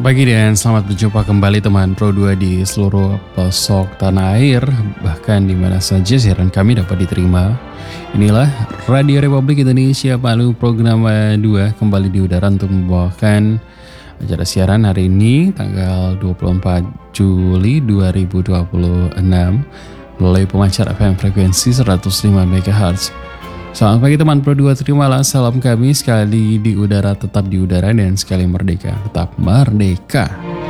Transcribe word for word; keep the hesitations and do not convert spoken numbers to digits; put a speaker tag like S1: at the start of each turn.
S1: Selamat pagi dan selamat berjumpa kembali teman Pro dua di seluruh pelosok tanah air, bahkan di mana saja siaran kami dapat diterima. Inilah Radio Republik Indonesia Palu program dua kembali di udara untuk membawakan acara siaran hari ini tanggal dua puluh empat Juli dua ribu dua puluh enam melalui pemancar F M frekuensi seratus lima megahertz. Selamat pagi teman Pro dua, terimalah salam kami sekali di udara, tetap di udara, dan sekali merdeka, tetap merdeka.